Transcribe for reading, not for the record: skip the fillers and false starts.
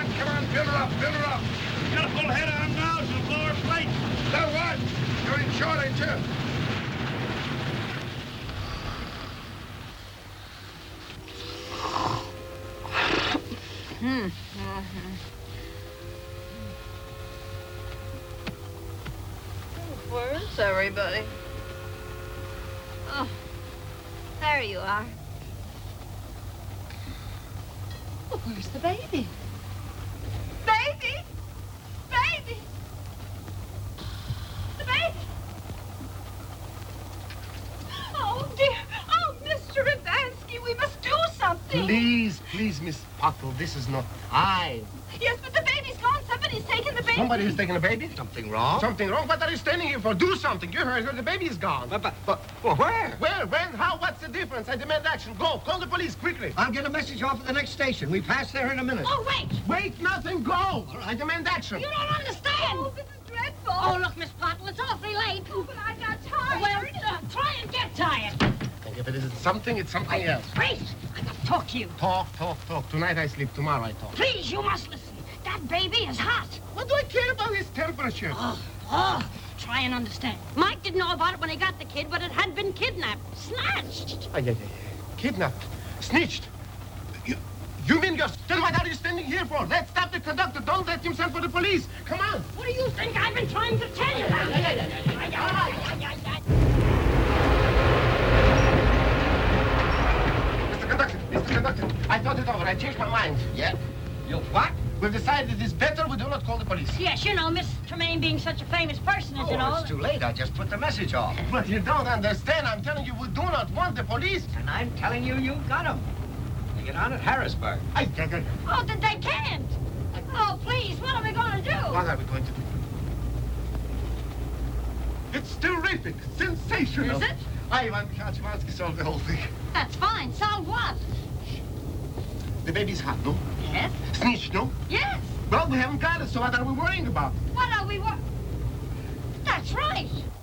Come on, fill her up, fill her up. You got a full head on now, she'll blow her plate. So what? You're insured, ain't you? Where is everybody? Oh, there you are. Well, where's the baby? Baby! Baby! The baby! Oh, dear. Oh, Mr. Ivansky, we must do something. Please, please, Miss Pottle, this is not time. Yes, but the baby's gone. Somebody's taken the baby. Somebody has taken a baby? Something wrong? Something wrong? What are you standing here for? Do something. You heard her. The baby is gone. But where? Where? When? How? What's the difference? I demand action. Go. Call the police quickly. I'll get a message off at the next station. We pass there in a minute. Oh, wait. Wait, nothing. Go. I demand action. You don't understand. Oh, this is dreadful. Oh, look, Miss Pottle, it's awfully late. Oh, but I got tired. Well, try and get tired. And if it isn't something, it's something else. Wait. I got to talk to you. Talk, talk, talk. Tonight I sleep. Tomorrow I talk. Please, you must listen. That baby is hot. What do I care about his temperature? Try and understand. Mike didn't know about it when he got the kid, but it had been kidnapped, snatched. Kidnapped. Snitched. You mean you're still? What are you standing here for? Let's stop the conductor. Don't let him send for the police. Come on. What do you think I've been trying to tell you? Mr. Conductor, I thought it over. I changed my mind. Yeah? You what? We've decided it is better we do not call the police. Yes, you know, Miss Tremaine being such a famous person, as you know. It's too late. I just put the message off. But you don't understand. I'm telling you, we do not want the police. And I'm telling you, you got them. They get on at Harrisburg. Oh, that they can't. Oh, please, what are we going to do? What are we going to do? It's terrific. Sensational. Is it? Ivan Kaczmarski solved the whole thing. That's fine. Solve what? The baby's hot, no? Yes? Snitched, no? Yes. Well, we haven't got it, so what are we worrying about? What are we That's right.